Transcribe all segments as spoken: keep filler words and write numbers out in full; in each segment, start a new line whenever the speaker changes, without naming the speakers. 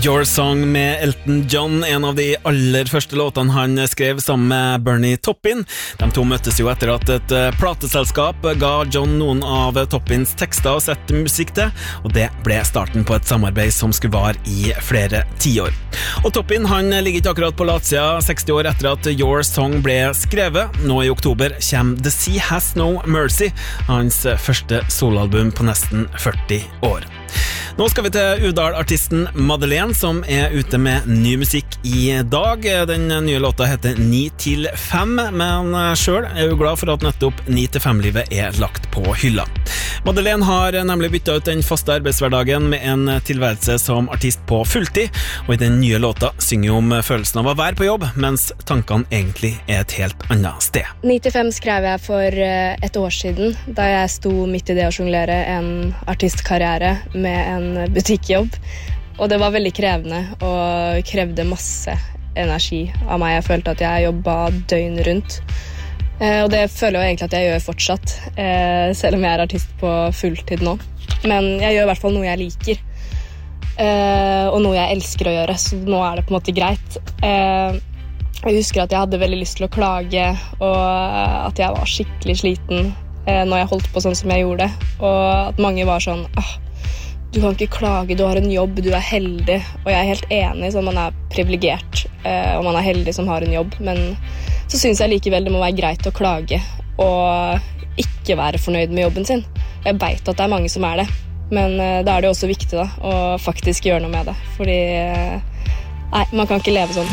Your Song med Elton John, en av de aller første låtene han skrev sammen med Bernie Taupin. De to møttes jo etter at et plateselskap ga John noen av Taupins tekster å sette musikk til, og det ble starten på et samarbeid som skulle vare i flere tiår. Og Taupin han ligger ikke akkurat på latsida seksti år etter at Your Song ble skrevet. Nå i oktober kommer The Sea Has No Mercy, hans første soloalbum på nesten førti år. Nå skal vi til Udal-artisten Madeleine, som er ute med ny musikk i dag. Den nye låta heter ni til fem, men selv er jo glad for at nettopp ni til fem-livet er lagt på hylla. Madeleine har nemlig byttet ut den faste arbeidshverdagen med en tilværelse som artist på fulltid, og i den nye låta synger hun om følelsen av å være på jobb, mens tankene egentlig er et helt annet sted.
ni til fem skrev jeg for et år siden, da jeg sto midt i det å jonglere en artistkarriere med en butikkjobb, og det var veldig krevende og krevde masse energi av meg. Jeg følte at jeg jobbet døgn rundt, og det føler jeg egentlig at jeg gjør fortsatt, selv om jeg er artist på fulltid nå. Men jeg gjør i hvert fall noe jeg liker, og noe jeg elsker å gjøre, så nå er det på en måte greit. Jeg husker at jeg hadde veldig lyst til å klage, og at jeg var skikkelig sliten når jeg holdt på sånn som jeg gjorde, og at mange var sånn ah, du kan ikke klage, du har en jobb, du er heldig. Og jeg er helt enig, så man er privilegert, og man er heldig som har en jobb. Men så synes jeg likevel det må være greit å klage, og ikke være fornøyd med jobben sin. Jeg vet at det er mange som er det, men da er det også viktig da, å faktisk gjøre noe med det. Fordi, nei, man kan ikke leve sånn.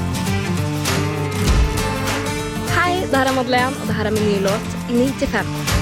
Hei, det her er Madeleine, og det her er min nye låt, ni til fem.